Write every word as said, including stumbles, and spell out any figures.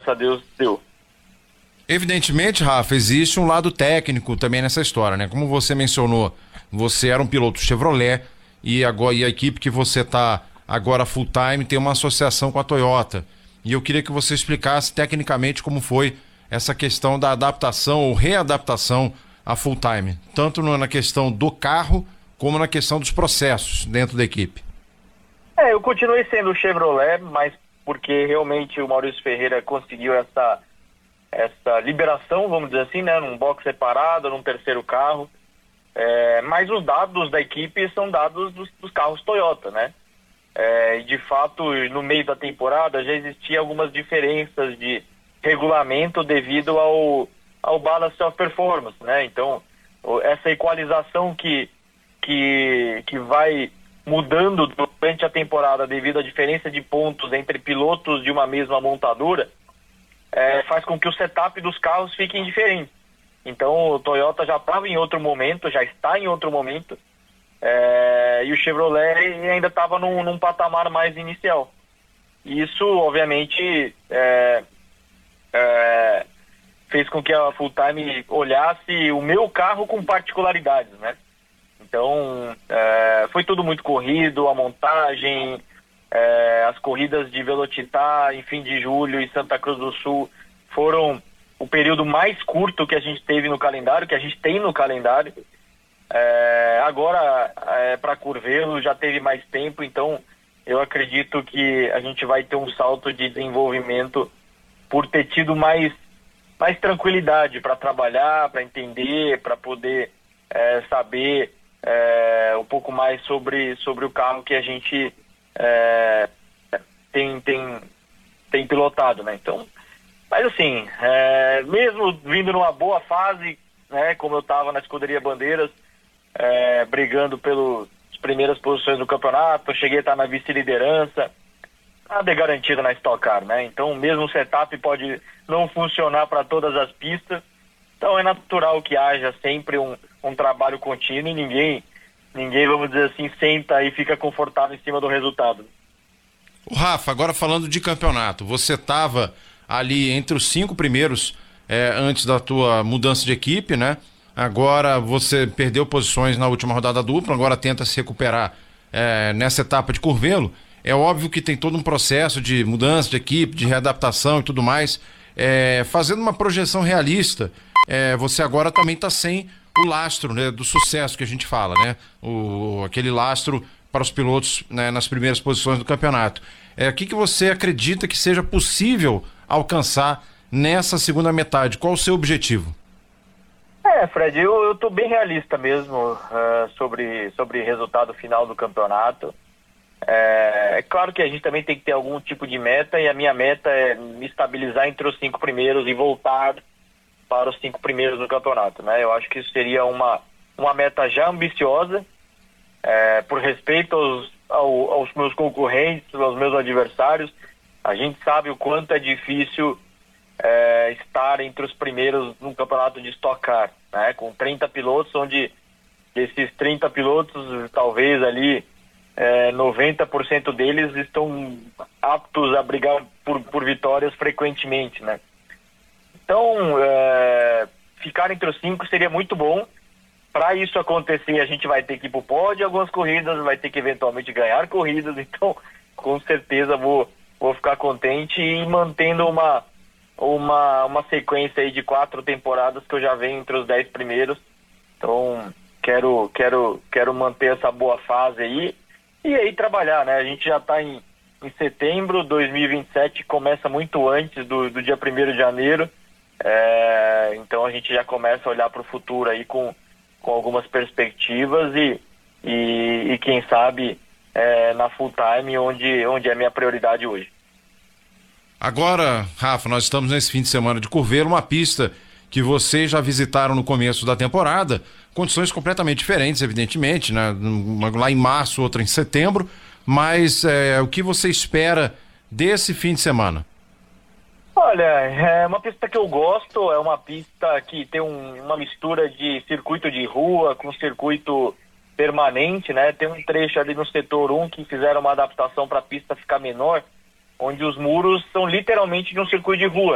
a Deus deu. Evidentemente, Rafa, existe um lado técnico também nessa história, né? Como você mencionou, você era um piloto Chevrolet e, agora, e a equipe que você está agora full time tem uma associação com a Toyota. E eu queria que você explicasse tecnicamente como foi essa questão da adaptação ou readaptação a full time, tanto na questão do carro como na questão dos processos dentro da equipe. É, eu continuei sendo Chevrolet, mas porque realmente o Maurício Ferreira conseguiu essa, essa liberação, vamos dizer assim, né, num box separado, num terceiro carro. É, mas os dados da equipe são dados dos, dos carros Toyota, né? É, e de fato, no meio da temporada já existiam algumas diferenças de regulamento devido ao, ao balance of performance, né? Então, essa equalização que, que, que vai mudando durante a temporada devido à diferença de pontos entre pilotos de uma mesma montadora, é, faz com que o setup dos carros fiquem diferentes. Então o Toyota já estava em outro momento, já está em outro momento, é, e o Chevrolet ainda estava num, num patamar mais inicial. Isso, obviamente, é, é, fez com que a Full Time olhasse o meu carro com particularidades, né? Então, é, foi tudo muito corrido, a montagem, é, as corridas de Velocitar em fim de julho em Santa Cruz do Sul foram o período mais curto que a gente teve no calendário, que a gente tem no calendário. É, agora, é, para Curvelo já teve mais tempo, então eu acredito que a gente vai ter um salto de desenvolvimento por ter tido mais, mais tranquilidade para trabalhar, para entender, para poder é, saber É, um pouco mais sobre, sobre o carro que a gente é, tem, tem, tem pilotado, né? Então, mas assim, é, mesmo vindo numa boa fase, né, como eu estava na Escuderia Bandeiras, é, brigando pelas primeiras posições do campeonato, eu cheguei a estar na vice-liderança, nada é garantido na Stock Car, né? Então, mesmo o setup pode não funcionar para todas as pistas. Então é natural que haja sempre um, um trabalho contínuo e ninguém, ninguém, vamos dizer assim, senta e fica confortável em cima do resultado. O Rafa, agora falando de campeonato, você estava ali entre os cinco primeiros é, antes da tua mudança de equipe, né? Agora você perdeu posições na última rodada dupla, agora tenta se recuperar é, nessa etapa de Curvelo. É óbvio que tem todo um processo de mudança de equipe, de readaptação e tudo mais. É, fazendo uma projeção realista, É, você agora também está sem o lastro, né, do sucesso que a gente fala, né? O, aquele lastro para os pilotos, né, nas primeiras posições do campeonato. É, o que, que você acredita que seja possível alcançar nessa segunda metade? Qual o seu objetivo? É, Fred, eu estou bem realista mesmo uh, sobre, sobre resultado final do campeonato. É, é claro que a gente também tem que ter algum tipo de meta, e a minha meta é me estabilizar entre os cinco primeiros e voltar para os cinco primeiros do campeonato, né? Eu acho que isso seria uma, uma meta já ambiciosa, é, por respeito aos, ao, aos meus concorrentes, aos meus adversários. A gente sabe o quanto é difícil é, estar entre os primeiros num campeonato de Stock Car, né? Com trinta pilotos, onde esses trinta pilotos, talvez ali é, noventa por cento deles estão aptos a brigar por, por vitórias frequentemente, né? Então, é, ficar entre os cinco seria muito bom. Para isso acontecer, a gente vai ter que ir para o pódio algumas corridas, vai ter que eventualmente ganhar corridas. Então, com certeza, vou, vou ficar contente e mantendo uma, uma, uma sequência aí de quatro temporadas que eu já venho entre os dez primeiros. Então, quero, quero, quero manter essa boa fase aí e aí trabalhar, né? A gente já está em, em setembro, dois mil e vinte e sete começa muito antes do, do dia primeiro de janeiro. É, então a gente já começa a olhar para o futuro aí com, com algumas perspectivas e, e, e quem sabe é, na full time onde, onde é a minha prioridade hoje. Agora, Rafa, nós estamos nesse fim de semana de Curvelo, uma pista que vocês já visitaram no começo da temporada, condições completamente diferentes, evidentemente, né? Uma lá em março, outra em setembro, mas é, o que você espera desse fim de semana? Olha, é uma pista que eu gosto, é uma pista que tem um, uma mistura de circuito de rua com circuito permanente, né? Tem um trecho ali no setor um que fizeram uma adaptação para a pista ficar menor, onde os muros são literalmente de um circuito de rua.